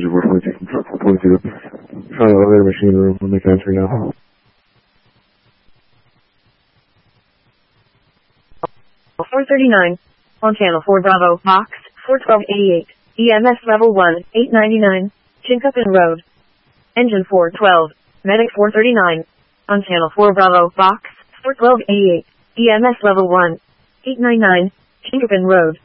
Roger, we're fully taking truck 422. Trying the elevator machine room. We'll make entry now. 439. On channel 4 Bravo, box, 41288. EMS level 1, 899. Chinkapin Road. Engine 412. Medic 439. On channel 4 Bravo, box, 41288. EMS level 1, 899. Chinkapin Road.